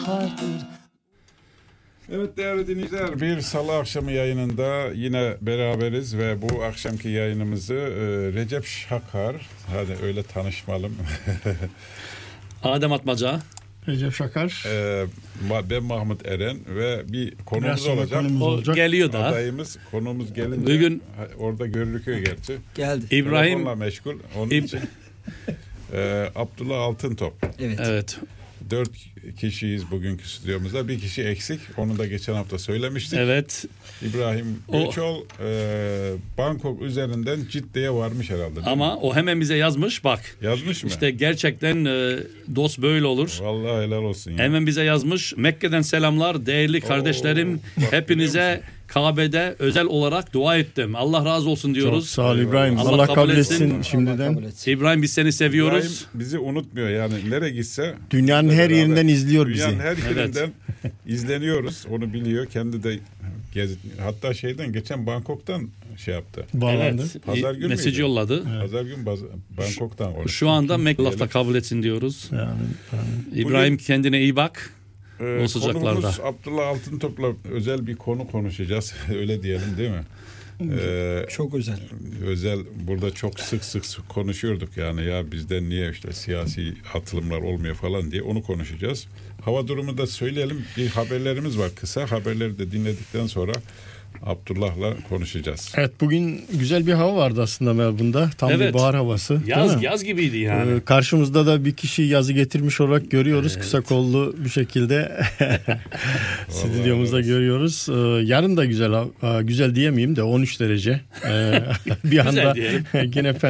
Evet değerli dinleyiciler, bir salı akşamı yayınında yine beraberiz ve bu akşamki yayınımızı Recep Şakar, hadi öyle tanışmalım. Adem Atmaca, Recep Şakar, Ben Mahmut Eren ve bir konuğumuz biraz sonra olacak. konumuz o olacak. geliyor da. Adayımız, konumuz gelince Bugün orada görülüyor gerçi. Geldi. İbrahim, Telefonla meşgul. Onun için Abdullah Altıntop. evet. 4 kişiyiz bugünkü stüdyomuzda. Bir kişi eksik. Onu da geçen hafta söylemiştik. Evet. İbrahim Göçol Bangkok üzerinden Cidde'ye varmış herhalde. Ama o hemen bize yazmış. Bak. Yazmış mı? İşte gerçekten dost böyle olur. Vallahi helal olsun ya. Hemen bize yazmış. Mekke'den selamlar değerli kardeşlerim. Hepinize Kabe'de özel olarak dua ettim. Allah razı olsun diyoruz. Çok sağ ol İbrahim. Allah Allah kabul kabul etsin. etsin şimdiden. İbrahim biz seni seviyoruz. İbrahim bizi unutmuyor yani. Nereye gitse Dünyanın her yerinden izliyor bizi. dünyanın her yerinden izleniyoruz. Onu biliyor. Kendi de hatta geçen Bangkok'tan şey yaptı. Bağlandı. Evet. Pazar günü Mesaj müydü? yolladı. Pazar gün Bangkok'tan konuştu. Şu anda Allah'ta kabul etsin diyoruz. Yani, İbrahim kendine iyi bak. O sıcaklarda. Konumuz Abdullah Altıntop'la özel bir konu konuşacağız. Öyle diyelim değil mi? Çok özel. Özel burada çok sık konuşuyorduk yani ya bizden niye işte siyasi atılımlar olmuyor falan diye onu konuşacağız. Hava durumu da söyleyelim. Bir haberlerimiz var kısa. Haberleri de dinledikten sonra Abdullah'la konuşacağız. evet bugün güzel bir hava vardı aslında Melbourne'da. Tam bir bahar havası. değil mi? Yaz gibiydi yani. Karşımızda da bir kişi yazı getirmiş olarak görüyoruz. Evet. Kısa kollu bir şekilde stüdyomuzda görüyoruz. Yarın da güzel diyemeyeyim de 13 derece. Bir anda yine